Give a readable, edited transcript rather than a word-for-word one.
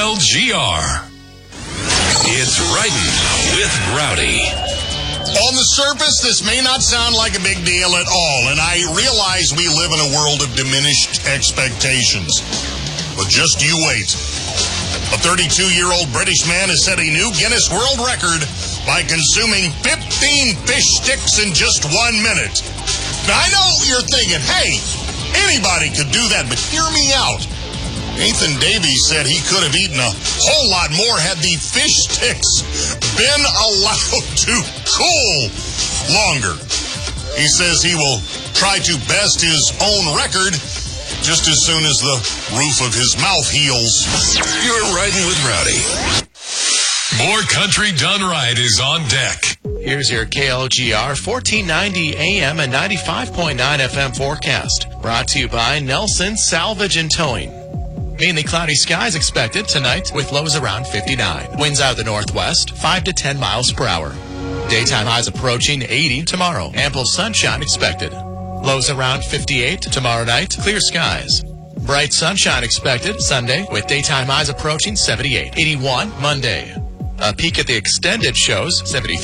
KLGR. It's Riding with Rowdy. On the surface, this may not sound like a big deal at all, and I realize we live in a world of diminished expectations. But just you wait. A 32-year-old British man has set a new Guinness World Record by consuming 15 fish sticks in just 1 minute. Now, I know you're thinking, hey, anybody could do that, but hear me out. Nathan Davies said he could have eaten a whole lot more had the fish sticks been allowed to cool longer. He says he will try to best his own record just as soon as the roof of his mouth heals. You're Riding with Rowdy. More Country Done Right is on deck. Here's your KLGR 1490 AM and 95.9 FM forecast. Brought to you by Nelson Salvage and Towing. Mainly cloudy skies expected tonight with lows around 59. Winds out of the northwest, 5 to 10 miles per hour. Daytime highs approaching 80 tomorrow. Ample sunshine expected. Lows around 58 tomorrow night. Clear skies. Bright sunshine expected Sunday with daytime highs approaching 78. 81 Monday. A peek at the extended shows, 73.